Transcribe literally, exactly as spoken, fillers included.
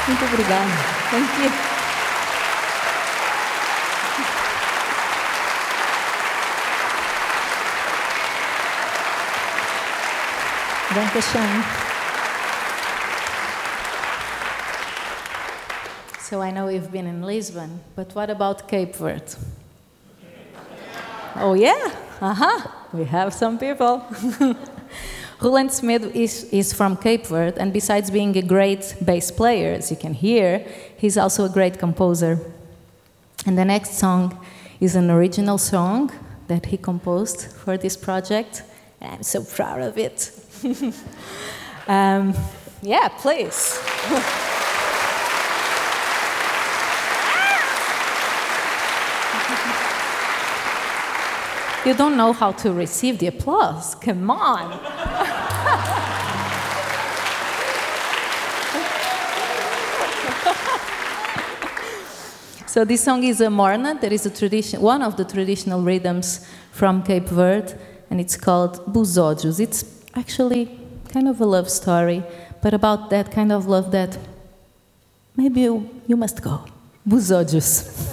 Muito obrigada. Thank you. Dankeschön. So I know you've been in Lisbon, but what about Cape Verde? Oh yeah? Uh-huh. We have some people. Roland Smith is, is from Cape Verde, and besides being a great bass player, as you can hear, he's also a great composer. And the next song is an original song that he composed for this project, and I'm so proud of it. um, yeah, please. You don't know how to receive the applause. Come on. So this song is a morna. That is a tradition, one of the traditional rhythms from Cape Verde, and it's called Búzios. It's actually kind of a love story, but about that kind of love that maybe you, you must go. Búzios.